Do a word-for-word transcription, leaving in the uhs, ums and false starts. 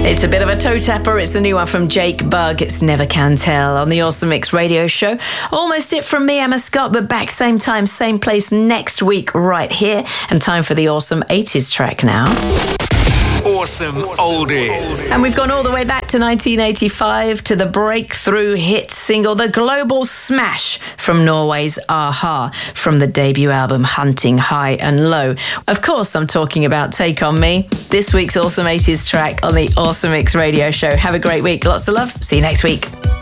It's a bit of a toe tapper. It's the new one from Jake Bugg. It's Never Can Tell on the Awesome Mix radio show. Almost it from me, Emma Scott, but back same time, same place next week right here. And time for the awesome eighties track now. Awesome Oldies. And we've gone all the way back to nineteen eighty-five to the breakthrough hit single, the global smash from Norway's a-ha, from the debut album Hunting High and Low. Of course, I'm talking about Take On Me, this week's awesome eighties track on the Awesome Mix radio show. Have a great week. Lots of love. See you next week.